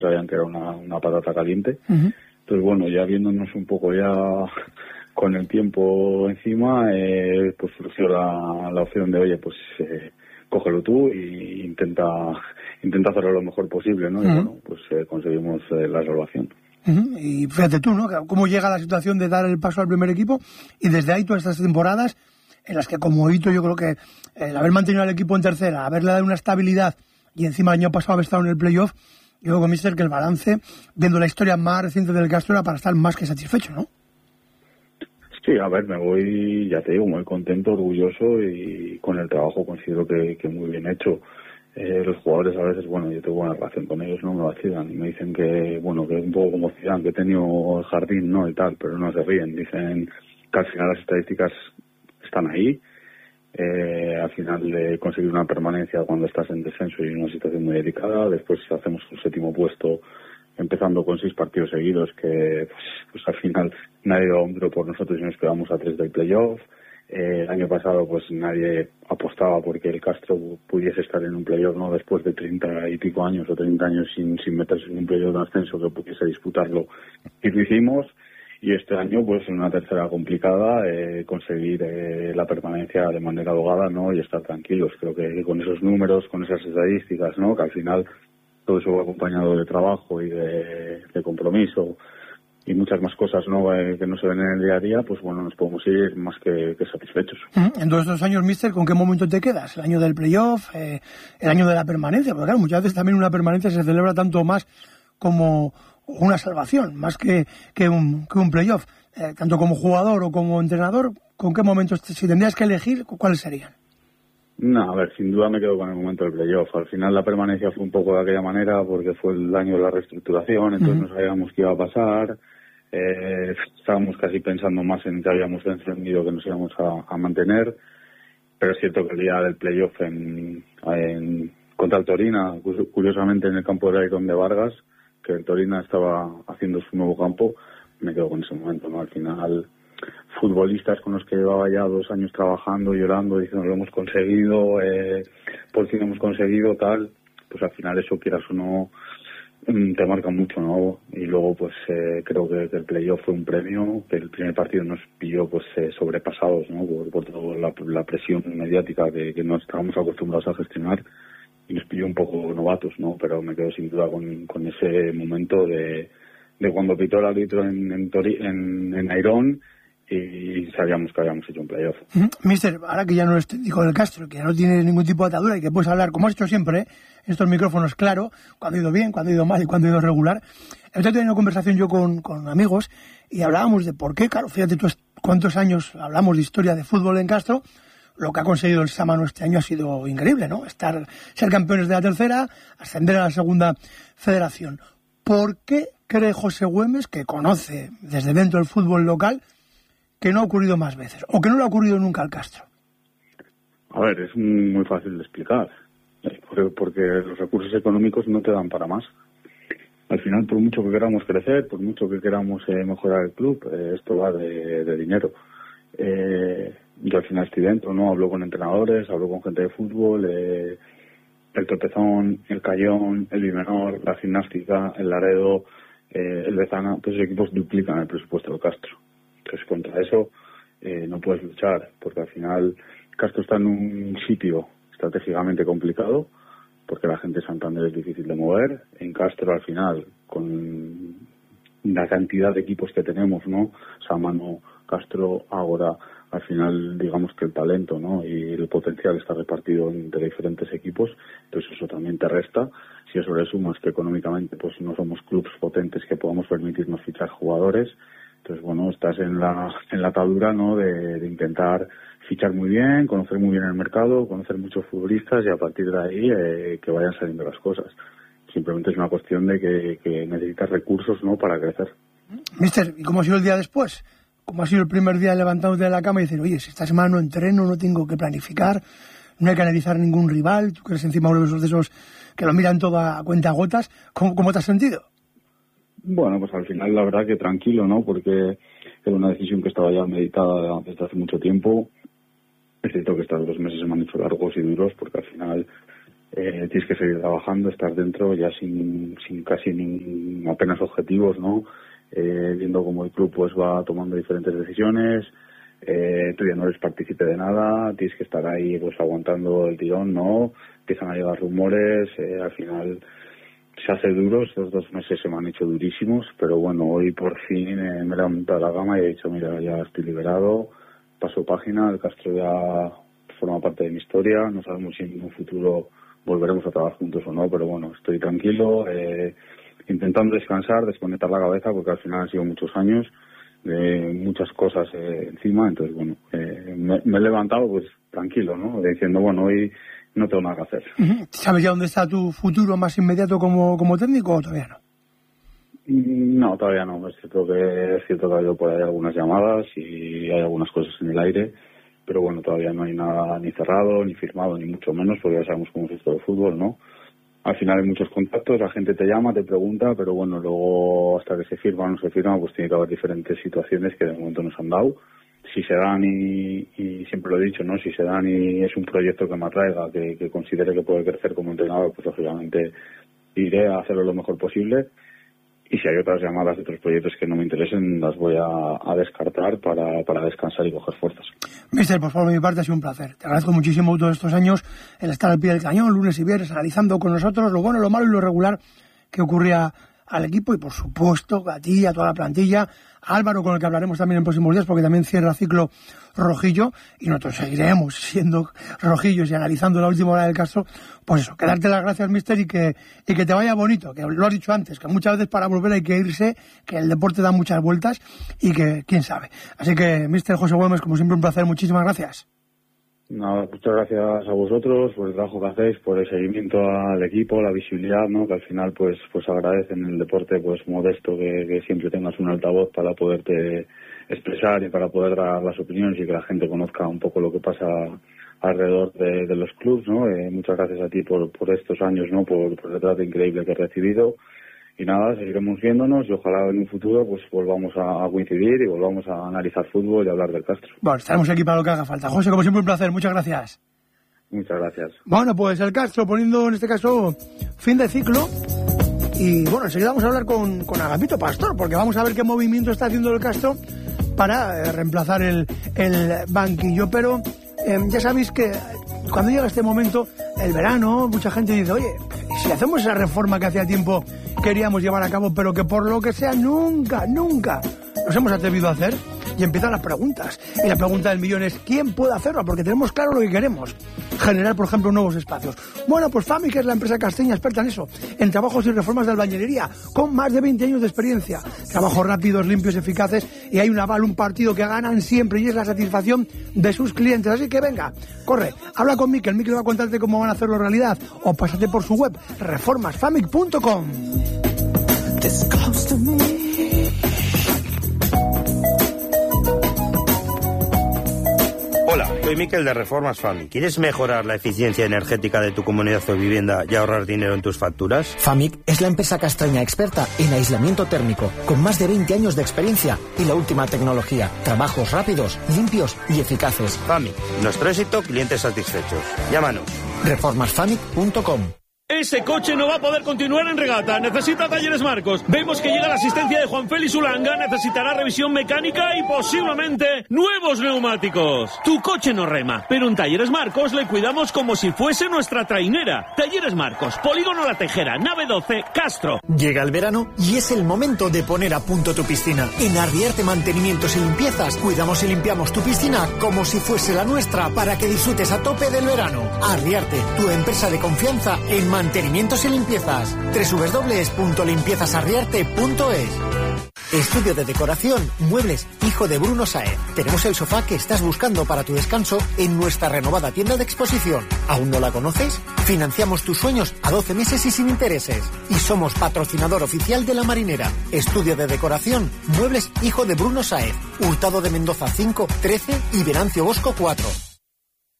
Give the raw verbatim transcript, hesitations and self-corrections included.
sabían que era una, una patata caliente. Uh-huh. Entonces, bueno, ya viéndonos un poco ya con el tiempo encima, eh, pues surgió la, la opción de, oye, pues eh, cógelo tú e intenta, intenta hacerlo lo mejor posible, ¿no? Uh-huh. Y bueno, pues eh, conseguimos eh, la salvación. Uh-huh. Y fíjate tú, ¿no? Cómo llega la situación de dar el paso al primer equipo y desde ahí todas estas temporadas en las que como hito yo creo que el haber mantenido al equipo en tercera, haberle dado una estabilidad y encima el año pasado haber estado en el playoff, yo creo, mister, que el balance, viendo la historia más reciente del Castro, era para estar más que satisfecho, ¿no? Sí, a ver, me voy, ya te digo, muy contento, orgulloso y con el trabajo considero que, que muy bien hecho. Eh, los jugadores a veces, bueno, yo tengo buena relación con ellos, no me vacilan y me dicen que, bueno, que es un poco como Zidane, que he tenido el jardín, ¿no? Y tal, pero no se ríen. Dicen que al final las estadísticas están ahí. Eh, al final de conseguir una permanencia cuando estás en descenso y en una situación muy delicada, después hacemos un séptimo puesto empezando con seis partidos seguidos que pues, pues al final nadie da un duro por nosotros y nos quedamos a tres del playoff. Eh, el año pasado pues nadie apostaba porque el Castro pudiese estar en un playoff, ¿no? Después de treinta y pico años o treinta años sin, sin meterse en un playoff de ascenso que pudiese disputarlo, y lo hicimos. Y este año, pues en una tercera complicada, eh, conseguir eh, la permanencia de manera ahogada, ¿no? Y estar tranquilos. Creo que con esos números, con esas estadísticas, ¿no? Que al final todo eso va acompañado de trabajo y de, de compromiso y muchas más cosas, ¿no? Eh, que no se ven en el día a día, pues bueno, nos podemos ir más que, que satisfechos. En todos estos años, mister, ¿con qué momento te quedas? ¿El año del playoff? Eh, ¿El año de la permanencia? Porque claro, muchas veces también una permanencia se celebra tanto más como una salvación, más que, que, un, que un playoff. Eh, tanto como jugador o como entrenador, ¿con qué momentos, si tendrías que elegir, cuáles serían? No, a ver, sin duda me quedo con el momento del playoff. Al final la permanencia fue un poco de aquella manera porque fue el año de la reestructuración, entonces uh-huh. no sabíamos qué iba a pasar. Eh, estábamos casi pensando más en que habíamos descendido que nos íbamos a, a mantener. Pero es cierto que el día del playoff en, en, contra el Torina, curiosamente en el campo de Iron de Vargas, que el Torina estaba haciendo su nuevo campo, me quedo con ese momento, ¿no? Al final, futbolistas con los que llevaba ya dos años trabajando, llorando, diciendo lo hemos conseguido, eh, por fin hemos conseguido, tal, pues al final eso, quieras o no, te marca mucho, ¿no? Y luego, pues eh, creo que, que el playoff fue un premio, que el primer partido nos pilló pues eh, sobrepasados, ¿no? Por, por toda la, la presión mediática que, que no estábamos acostumbrados a gestionar. Y nos pilló un poco novatos, ¿no? Pero me quedo sin duda con, con ese momento de, de cuando pitó el árbitro en, en, Tori, en, en Airón y sabíamos que habíamos hecho un playoff. Uh-huh. Mister, ahora que ya no es técnico del Castro, que no tiene ningún tipo de atadura y que puedes hablar, como has hecho siempre, ¿eh? En estos micrófonos, claro, cuando ha ido bien, cuando ha ido mal y cuando ha ido regular. He tenido una conversación yo con, con amigos y hablábamos de por qué, claro, fíjate tú cuántos años hablamos de historia de fútbol en Castro. Lo que ha conseguido el Sámano este año ha sido increíble, ¿no? Estar, ser campeones de la tercera, ascender a la segunda federación. ¿Por qué cree José Güemes, que conoce desde dentro del fútbol local, que no ha ocurrido más veces? ¿O que no le ha ocurrido nunca al Castro? A ver, es muy fácil de explicar. Porque los recursos económicos no te dan para más. Al final, por mucho que queramos crecer, por mucho que queramos eh, mejorar el club, eh, esto va de, de dinero. Eh, yo al final estoy dentro, ¿no? Hablo con entrenadores, hablo con gente de fútbol, eh, el Tropezón, el Cayón, el Bimenor, la Gimnástica, el Laredo, eh, el Bezana, pues esos equipos duplican el presupuesto del Castro. Entonces contra eso eh, no puedes luchar, porque al final Castro está en un sitio estratégicamente complicado, porque la gente de Santander es difícil de mover. En Castro al final, con la cantidad de equipos que tenemos, ¿no? Sámano, Castro, Ágora, al final digamos que el talento, ¿no? Y el potencial está repartido entre diferentes equipos, entonces eso también te resta. Si eso le sumas que económicamente pues no somos clubes potentes que podamos permitirnos fichar jugadores, entonces bueno, estás en la en la atadura, ¿no? De, de intentar fichar muy bien, conocer muy bien el mercado, conocer muchos futbolistas y a partir de ahí eh, que vayan saliendo las cosas. Simplemente es una cuestión de que, que necesitas recursos, ¿no? Para crecer. Mister, ¿y cómo ha sido el día después? ¿Cómo ha sido el primer día levantándote de la cama y decir, oye, si esta semana no entreno, no tengo que planificar, no hay que analizar ningún rival, tú que eres encima uno de esos, de esos que lo miran todo a cuenta gotas, ¿cómo, cómo te has sentido? Bueno, pues al final la verdad que tranquilo, ¿no? Porque era una decisión que estaba ya meditada desde hace mucho tiempo. Es cierto que estos dos meses me han hecho largos y duros porque al final eh, tienes que seguir trabajando, estar dentro ya sin, sin casi ni apenas objetivos, ¿no? Eh, viendo cómo el club pues va tomando diferentes decisiones, eh, tú ya no eres partícipe de nada, tienes que estar ahí pues aguantando el tirón, ¿no? Empiezan a llegar rumores, eh, al final se hace duro, estos dos meses se me han hecho durísimos, pero bueno, hoy por fin eh, me he levantado la gama y he dicho, mira, ya estoy liberado, paso página, el Castro ya forma parte de mi historia, no sabemos si en un futuro volveremos a trabajar juntos o no, pero bueno, estoy tranquilo, eh, intentando descansar, desconectar la cabeza, porque al final han sido muchos años, de muchas cosas eh, encima, entonces bueno, eh, me, me he levantado pues tranquilo, ¿no? Diciendo, bueno, hoy no tengo nada que hacer. ¿Sabes ya dónde está tu futuro más inmediato como, como técnico o todavía no? No, todavía no. Es cierto que es cierto que ha habido por ahí algunas llamadas y hay algunas cosas en el aire, pero bueno, todavía no hay nada ni cerrado, ni firmado, ni mucho menos, porque ya sabemos cómo es esto del fútbol, ¿no? Al final hay muchos contactos, la gente te llama, te pregunta, pero bueno, luego hasta que se firma o no se firma, pues tiene que haber diferentes situaciones que de momento nos han dado. Si se dan y, y siempre lo he dicho, ¿no? Si se dan y es un proyecto que me atraiga, que, que considere que puede crecer como entrenador, pues lógicamente iré a hacerlo lo mejor posible. Y si hay otras llamadas de otros proyectos que no me interesen, las voy a, a descartar para, para descansar y coger fuerzas. Mister, por favor, de mi parte ha sido un placer. Te agradezco muchísimo todos estos años el estar al pie del cañón, lunes y viernes, analizando con nosotros lo bueno, lo malo y lo regular que ocurría al equipo y, por supuesto, a ti, a toda la plantilla, a Álvaro, con el que hablaremos también en próximos días, porque también cierra ciclo Rojillo y nosotros seguiremos siendo rojillos y analizando la última hora del Castro. Pues eso, que darte las gracias, mister, y que, y que te vaya bonito, que lo has dicho antes, que muchas veces para volver hay que irse, que el deporte da muchas vueltas y que quién sabe. Así que, mister José Güemes, como siempre, un placer, muchísimas gracias. Nada, muchas gracias a vosotros por el trabajo que hacéis, por el seguimiento al equipo, la visibilidad, ¿no? Que al final pues pues agradece en el deporte pues modesto que, que siempre tengas un altavoz para poderte expresar y para poder dar las opiniones y que la gente conozca un poco lo que pasa alrededor de, de los clubes, ¿no? Eh, muchas gracias a ti por, por estos años, ¿no? Por, por el trato increíble que he recibido. Y nada, seguiremos viéndonos y ojalá en un futuro pues volvamos a coincidir y volvamos a analizar fútbol y hablar del Castro. Bueno, estaremos aquí para lo que haga falta. José, como siempre, un placer. Muchas gracias. Muchas gracias. Bueno, pues el Castro poniendo en este caso fin de ciclo. Y bueno, enseguida vamos a hablar con, con Agapito Pastor, porque vamos a ver qué movimiento está haciendo el Castro para eh, reemplazar el, el banquillo. Pero eh, ya sabéis que cuando llega este momento, el verano, mucha gente dice, oye, ¿y si hacemos esa reforma que hacía tiempo queríamos llevar a cabo, pero que por lo que sea nunca, nunca nos hemos atrevido a hacer? Y empiezan las preguntas. Y la pregunta del millón es, ¿quién puede hacerlo? Porque tenemos claro lo que queremos. Generar, por ejemplo, nuevos espacios. Bueno, pues Fami, que es la empresa casteña experta en eso, en trabajos y reformas de albañilería, con más de veinte años de experiencia. Trabajos rápidos, limpios, eficaces, y hay un aval, un partido que ganan siempre, y es la satisfacción de sus clientes. Así que venga, corre, habla con Mikel. Mikel va a contarte cómo van a hacerlo realidad, o pásate por su web, reformas famic punto com. Hola, soy Mikel de Reformas Famic. ¿Quieres mejorar la eficiencia energética de tu comunidad o vivienda y ahorrar dinero en tus facturas? Famic es la empresa castaña experta en aislamiento térmico, con más de veinte años de experiencia y la última tecnología. Trabajos rápidos, limpios y eficaces. Famic, nuestro éxito, clientes satisfechos. Llámanos. reformas famic punto com. Ese coche no va a poder continuar en regata. Necesita Talleres Marcos. Vemos que llega la asistencia de Juan Félix Ulanga. Necesitará revisión mecánica y posiblemente nuevos neumáticos. Tu coche no rema, pero en Talleres Marcos le cuidamos como si fuese nuestra trainera. Talleres Marcos, Polígono La Tejera, nave doce, Castro. Llega el verano y es el momento de poner a punto tu piscina. En Arriarte Mantenimientos y Limpiezas cuidamos y limpiamos tu piscina como si fuese la nuestra, para que disfrutes a tope del verano. Arriarte, tu empresa de confianza en mantenimientos y limpiezas. doble u doble u doble u punto limpiezas arriarte punto es. Estudio de decoración, muebles, hijo de Bruno Saez. Tenemos el sofá que estás buscando para tu descanso en nuestra renovada tienda de exposición. ¿Aún no la conoces? Financiamos tus sueños a doce meses y sin intereses. Y somos patrocinador oficial de La Marinera. Estudio de decoración, muebles, hijo de Bruno Saez. Hurtado de Mendoza cinco, trece y Venancio Bosco cuatro.